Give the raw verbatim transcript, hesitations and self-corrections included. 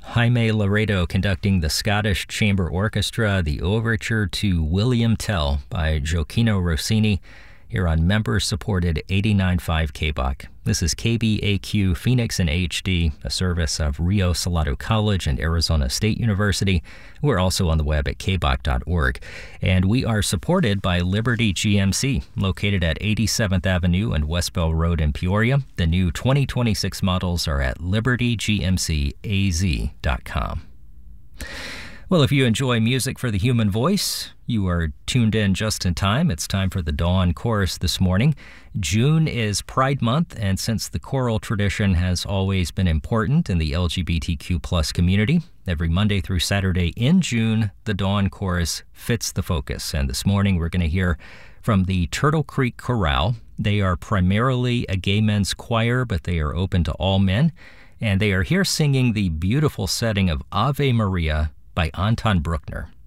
Jaime Laredo conducting the Scottish Chamber Orchestra, the overture to William Tell by Gioacchino Rossini, here on member-supported eighty-nine point five K B O C. This is K B A Q Phoenix in H D, a service of Rio Salado College and Arizona State University. We're also on the web at k b o c dot org. And we are supported by Liberty G M C, located at eighty-seventh Avenue and West Bell Road in Peoria. The new twenty twenty-six models are at liberty g m c a z dot com. Well, if you enjoy music for the human voice, you are tuned in just in time. It's time for the Dawn Chorus this morning. June is Pride Month, and since the choral tradition has always been important in the L G B T Q plus community, every Monday through Saturday in June, the Dawn Chorus fits the focus. And this morning we're going to hear from the Turtle Creek Chorale. They are primarily a gay men's choir, but they are open to all men. And they are here singing the beautiful setting of Ave Maria by Anton Bruckner.